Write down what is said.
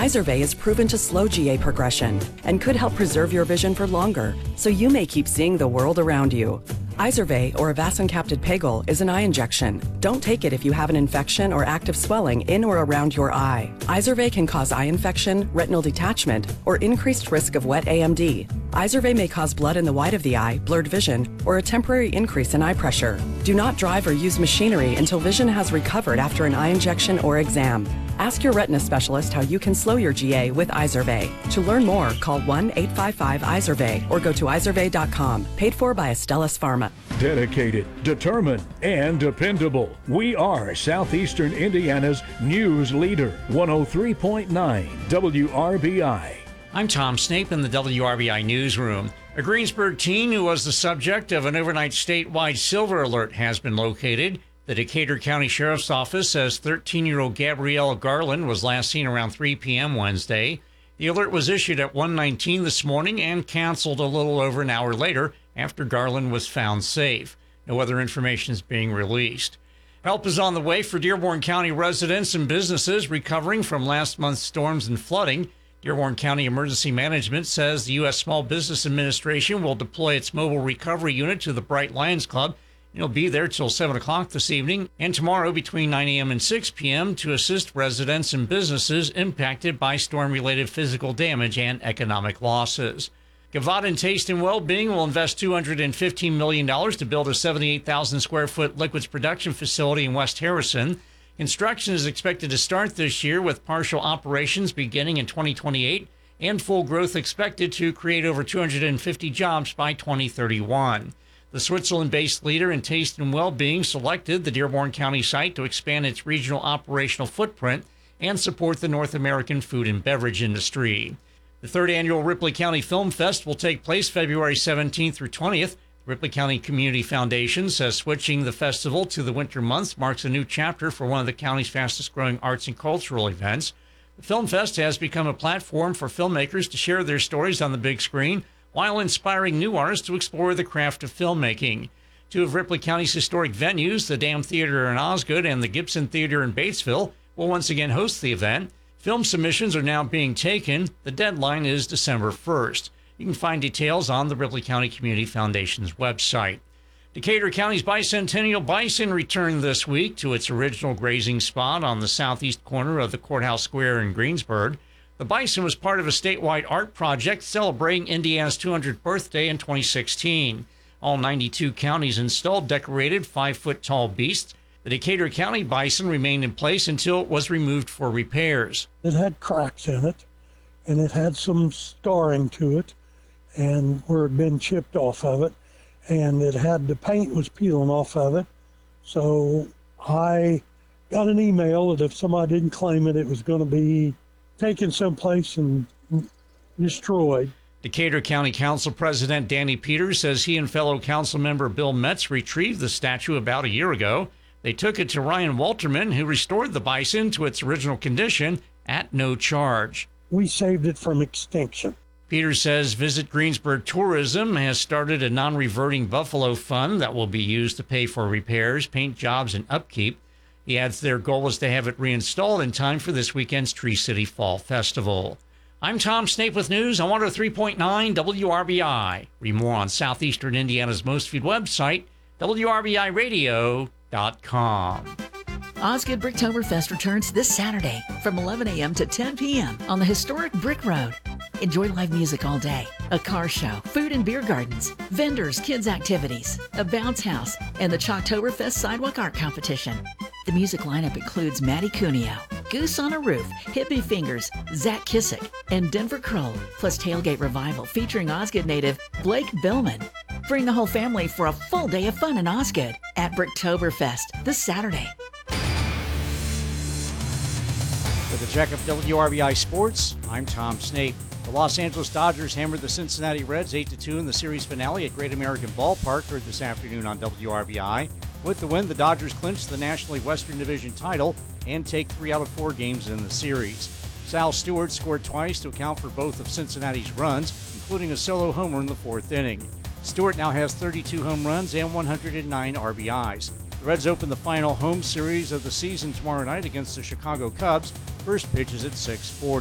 Izervay is proven to slow GA progression and could help preserve your vision for longer, so you may keep seeing the world around you. Izervay, or avacincaptad pegol, is an eye injection. Don't take it if you have an infection or active swelling in or around your eye. Izervay can cause eye infection, retinal detachment, or increased risk of wet AMD. Izervay may cause blood in the white of the eye, blurred vision, or a temporary increase in eye pressure. Do not drive or use machinery until vision has recovered after an eye injection or exam. Ask your retina specialist how you can slow your GA with Izervay. To learn more, call 1-855-IZERVAY or go to izervay.com. Paid for by Astellas Pharma. Dedicated, determined, and dependable. We are Southeastern Indiana's news leader. 103.9 WRBI. I'm Tom Snape in the WRBI newsroom. A Greensburg teen who was the subject of an overnight statewide silver alert has been located. The Decatur County Sheriff's Office says 13-year-old Gabrielle Garland was last seen around 3 p.m. Wednesday. The alert was issued at 1:19 this morning and canceled a little over an hour later after Garland was found safe. No other information is being released. Help is on the way for Dearborn County residents and businesses recovering from last month's storms and flooding. Dearborn County Emergency Management says the U.S. Small Business Administration will deploy its mobile recovery unit to the Bright Lions Club. It'll be there till 7 o'clock this evening and tomorrow between 9 a.m. and 6 p.m. to assist residents and businesses impacted by storm-related physical damage and economic losses. Gavaden Taste and Wellbeing will invest $215 million to build a 78,000 square foot liquids production facility in West Harrison. Construction is expected to start this year with partial operations beginning in 2028 and full growth expected to create over 250 jobs by 2031. The Switzerland-based leader in taste and well-being selected the Dearborn County site to expand its regional operational footprint and support the North American food and beverage industry. The third annual Ripley County Film Fest will take place February 17th through 20th. The Ripley County Community Foundation says switching the festival to the winter months marks a new chapter for one of the county's fastest-growing arts and cultural events. The Film Fest has become a platform for filmmakers to share their stories on the big screen, while inspiring new artists to explore the craft of filmmaking. Two of Ripley County's historic venues, the Dam Theater in Osgood and the Gibson Theater in Batesville, will once again host the event. Film submissions are now being taken. The deadline is December 1st. You can find details on the Ripley County Community Foundation's website. Decatur County's bicentennial bison returned this week to its original grazing spot on the southeast corner of the Courthouse Square in Greensburg. The bison was part of a statewide art project celebrating Indiana's 200th birthday in 2016. All 92 counties installed decorated 5-foot-tall beasts. The Decatur County bison remained in place until it was removed for repairs. It had cracks in it, and it had some scarring to it, and where it had been chipped off of it, and it had the paint was peeling off of it. So I got an email that if somebody didn't claim it, it was going to be taken someplace and destroyed. Decatur County Council President Danny Peters says he and fellow council member Bill Metz retrieved the statue about a year ago. They took it to Ryan Walterman, who restored the bison to its original condition at no charge. We saved it from extinction. Peters says Visit Greensburg Tourism has started a non-reverting buffalo fund that will be used to pay for repairs, paint jobs, and upkeep. He adds their goal is to have it reinstalled in time for this weekend's Tree City Fall Festival. I'm Tom Snape with news on 103.9 WRBI. Read more on Southeastern Indiana's most viewed website, WRBIRadio.com. Osgood Bricktoberfest returns this Saturday from 11 a.m. to 10 p.m. on the historic Brick Road. Enjoy live music all day, a car show, food and beer gardens, vendors, kids' activities, a bounce house, and the Chalktoberfest Sidewalk Art Competition. The music lineup includes Matty Cuneo, Goose on a Roof, Hippie Fingers, Zach Kissick, and Denver Kroll, plus Tailgate Revival featuring Osgood native Blake Billman. Bring the whole family for a full day of fun in Osgood at Bricktoberfest this Saturday. With a check of WRBI Sports, I'm Tom Snape. The Los Angeles Dodgers hammered the Cincinnati Reds 8-2 in the series finale at Great American Ballpark, heard this afternoon on WRBI. With the win, the Dodgers clinched the National League Western Division title and take 3 out of 4 games in the series. Sal Stewart scored twice to account for both of Cincinnati's runs, including a solo homer in the 4th inning. Stewart now has 32 home runs and 109 RBIs. The Reds open the final home series of the season tomorrow night against the Chicago Cubs. First pitch is at 6:40.